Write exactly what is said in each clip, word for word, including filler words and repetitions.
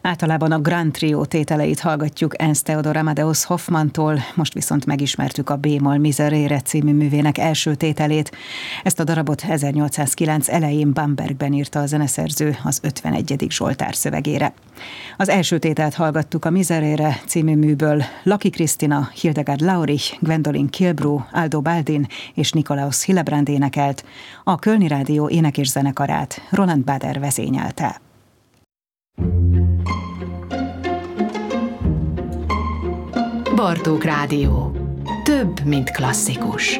Általában a Grand Trio tételeit hallgatjuk Ernst Theodor Amadeus Hoffmanntól, most viszont megismertük a B-moll Miserere című művének első tételét. Ezt a darabot ezernyolcszázkilenc elején Bambergben írta a zeneszerző az ötvenegyedik Zsoltár szövegére. Az első tételt hallgattuk a Miserere című műből. Laki Krisztina, Hildegard Laurich, Gwendolyn Kilbrew, Aldo Baldin és Nikolaus Hillebrand énekelt, a Kölni Rádió ének- és zenekarát Roland Bader vezényelte. Bartók Rádió. Több, mint klasszikus.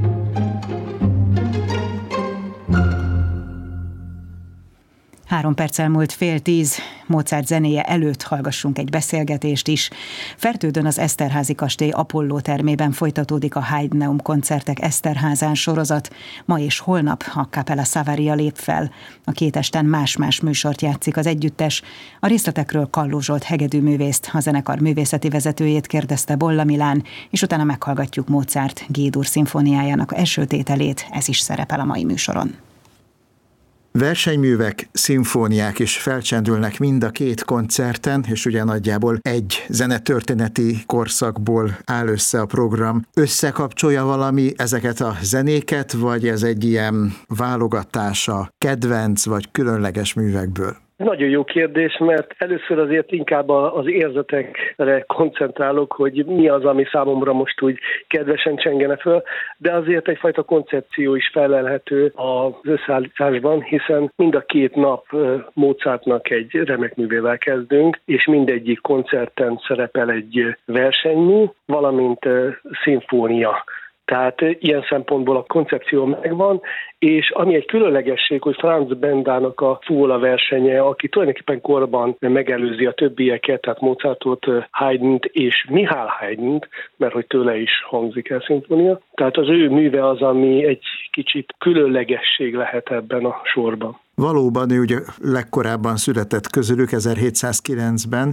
Három perccel múlt fél tíz, Mozart zenéje előtt hallgassunk egy beszélgetést is. Fertődön az Eszterházy kastély Apollo termében folytatódik a Haydneum koncertek Eszterházán sorozat. Ma és holnap a Capella Savaria lép fel. A két esten más-más műsort játszik az együttes. A részletekről Kalló Zsolt hegedűművészt, a zenekar művészeti vezetőjét kérdezte Bolla Milán, és utána meghallgatjuk Mozart G-dur szimfóniájának első tételét, ez is szerepel a mai műsoron. Versenyművek, szimfóniák is felcsendülnek mind a két koncerten, és ugye nagyjából egy zenetörténeti korszakból áll össze a program. Összekapcsolja valami ezeket a zenéket, vagy ez egy ilyen válogatása kedvenc vagy különleges művekből? Nagyon jó kérdés, mert először azért inkább az érzetekre koncentrálok, hogy mi az, ami számomra most úgy kedvesen csengene föl, de azért egyfajta koncepció is felelhető az összeállításban, hiszen mind a két nap Mozartnak egy remek művével kezdünk, és mindegyik koncerten szerepel egy versenymű, valamint szimfónia. Tehát ilyen szempontból a koncepció megvan, és ami egy különlegesség, hogy Franz Bendának a fuvola versenye, aki tulajdonképpen korban megelőzi a többieket, tehát Mozartot, Haydnt és Mihály Haydnt, mert hogy tőle is hangzik el szimfónia. Tehát az ő műve az, ami egy kicsit különlegesség lehet ebben a sorban. Valóban ő ugye legkorábban született közülük ezerhétszázkilencben,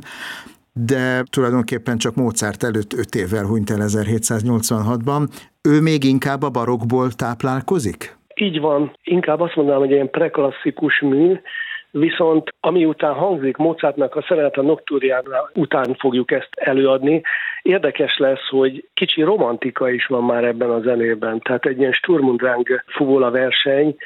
de tulajdonképpen csak Mozart előtt öt évvel hunyt el ezerhétszáznyolcvanhatban. Ő még inkább a barokkból táplálkozik? Így van. Inkább azt mondanám, hogy ilyen preklasszikus mű, viszont ami után hangzik Mozartnak a Serenata Nocturniana után fogjuk ezt előadni. Érdekes lesz, hogy kicsi romantika is van már ebben a zenében. Tehát egy ilyen Sturm und Drang fuvola verseny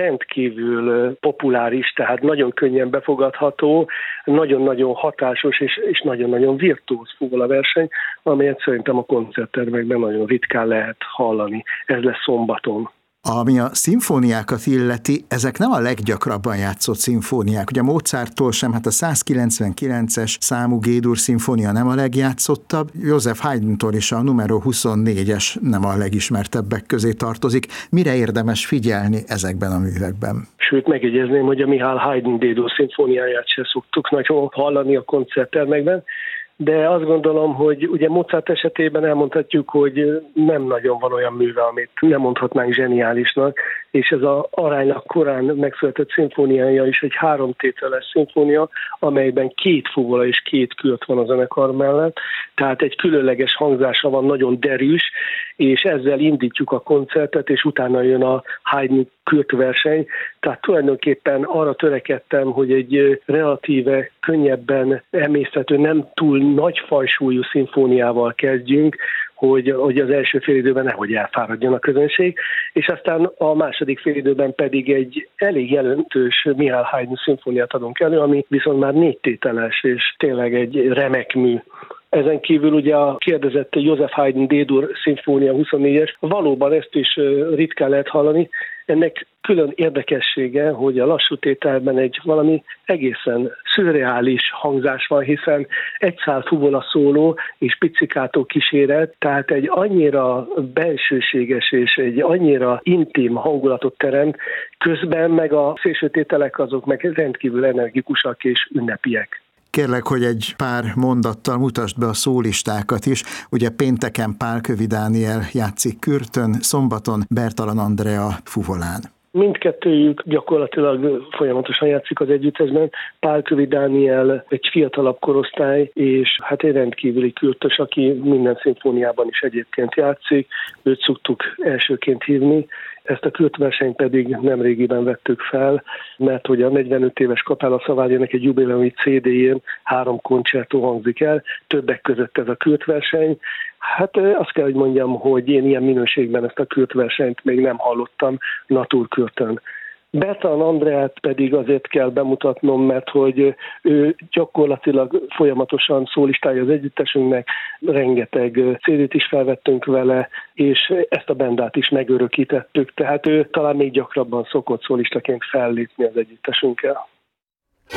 rendkívül populáris, tehát nagyon könnyen befogadható, nagyon-nagyon hatásos és, és nagyon-nagyon virtuóz fuvola verseny, amelyet szerintem a koncerttermekben nagyon ritkán lehet hallani. Ez lesz szombaton. Ami a szimfóniákat illeti, ezek nem a leggyakrabban játszott szimfóniák. Ugye Mozarttól sem, hát a százkilencvenkilences számú G-dur szimfónia nem a legjátszottabb, Joseph Haydntól is a numero huszonnégyes nem a legismertebbek közé tartozik. Mire érdemes figyelni ezekben a művekben? Sőt, megjegyezném, hogy a Mihály Haydn G-dur szimfóniáját se szoktuk nagyon hallani a koncerttermekben, de azt gondolom, hogy ugye Mozart esetében elmondhatjuk, hogy nem nagyon van olyan műve, amit nem mondhatnánk zseniálisnak, és ez az aránylag korán megszületett szimfóniája is egy háromtételes szimfónia, amelyben két fuvola és két kürt van a zenekar mellett, tehát egy különleges hangzása van, nagyon derűs, és ezzel indítjuk a koncertet, és utána jön a Haydn kürtverseny, tehát tulajdonképpen arra törekedtem, hogy egy relatíve könnyebben emészthető, nem túl nagy fajsúlyú szimfóniával kezdjünk, hogy, hogy az első félidőben nehogy elfáradjon a közönség, és aztán a második félidőben pedig egy elég jelentős Mihály Haydn szimfóniát adunk elő, ami viszont már négy tételes, és tényleg egy remek mű. Ezen kívül ugye a kérdezett Joseph Haydn D-dur szimfónia huszonnégyes, valóban ezt is ritkán lehet hallani. Ennek külön érdekessége, hogy a lassú tételben egy valami egészen szürreális hangzás van, hiszen egy szál fuvola szóló és pizzicato kíséret, tehát egy annyira bensőséges és egy annyira intim hangulatot teremt, közben meg a szélső tételek azok meg rendkívül energikusak és ünnepiek. Kérlek, hogy egy pár mondattal mutasd be a szólistákat is. Ugye pénteken Pálkövi Dániel játszik kürtön, szombaton Bertalan Andrea fuvolán. Mindkettőjük gyakorlatilag folyamatosan játszik az együttesben. Pálkövi Dániel egy fiatalabb korosztály, és hát egy rendkívüli kürtös, aki minden szimfóniában is egyébként játszik. Őt szoktuk elsőként hívni. Ezt a kürtversenyt pedig nemrégiben vettük fel, mert hogy a negyvenöt éves Kapella Szavályének egy jubileumi cé dé-jén három koncertó hangzik el, többek között ez a kürtverseny. Hát azt kell, hogy mondjam, hogy én ilyen minőségben ezt a kürtversenyt még nem hallottam Naturkürtön. Bertalan Andreát pedig azért kell bemutatnom, mert hogy ő gyakorlatilag folyamatosan szólistája az együttesünknek, rengeteg cé dét is felvettünk vele, és ezt a bandát is megörökítettük, tehát ő talán még gyakrabban szokott szólistaként fellépni az együttesünkkel.